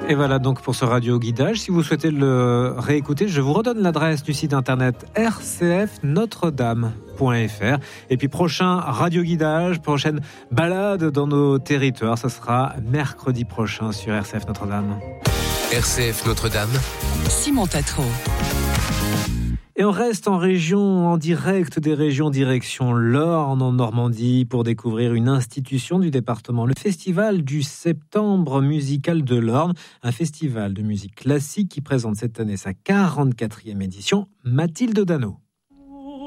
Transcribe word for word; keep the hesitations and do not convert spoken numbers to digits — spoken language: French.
Et voilà donc pour ce radio guidage. Si vous souhaitez le réécouter, je vous redonne l'adresse du site internet r c f notre dame point f r. Et puis prochain radio guidage, prochaine balade dans nos territoires, ça sera mercredi prochain sur R C F Notre-Dame. R C F Notre-Dame. Simon Tatro. Et on reste en région, en direct des régions direction l'Orne en Normandie pour découvrir une institution du département, le Festival du Septembre musical de l'Orne, un festival de musique classique qui présente cette année sa quarante-quatrième édition. Mathilde Dano.